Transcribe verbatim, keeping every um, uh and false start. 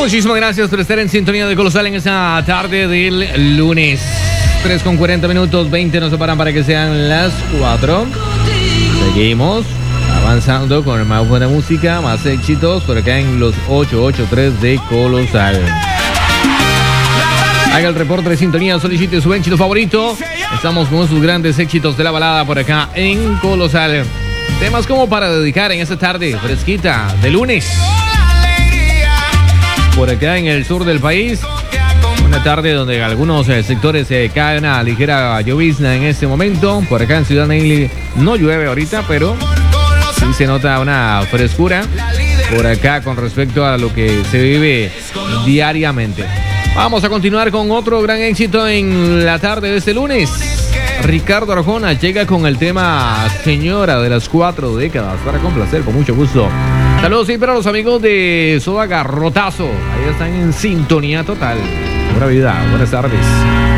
Muchísimas gracias por estar en sintonía de Colosal en esa tarde del lunes. tres con cuarenta minutos, veinte nos separan para que sean las cuatro. Seguimos avanzando con más buena música, más éxitos por acá en los ochocientos ochenta y tres de Colosal. Haga el reporte de sintonía, solicite su éxito favorito. Estamos con sus grandes éxitos de la balada por acá en Colosal. Temas como para dedicar en esta tarde fresquita de lunes. Por acá en el sur del país, una tarde donde algunos eh, sectores se eh, cae una ligera llovizna en este momento. Por acá en Ciudad Neyli no llueve ahorita, pero sí se nota una frescura por acá con respecto a lo que se vive diariamente. Vamos a continuar con otro gran éxito en la tarde de este lunes. Ricardo Arjona llega con el tema Señora de las cuatro décadas para complacer con mucho gusto. Saludos siempre a los amigos de Soda Garrotazo. Ahí están en sintonía total. Buena vida, buenas tardes.